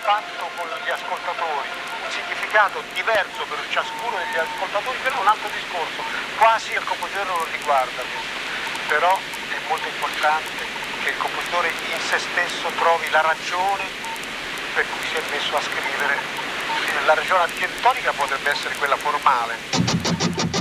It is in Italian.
patto con gli ascoltatori, un significato diverso per ciascuno degli ascoltatori, però un altro discorso, quasi il compositore non riguarda questo, però è molto importante che il compositore in se stesso trovi la ragione per cui si è messo a scrivere. La ragione architettonica potrebbe essere quella formale.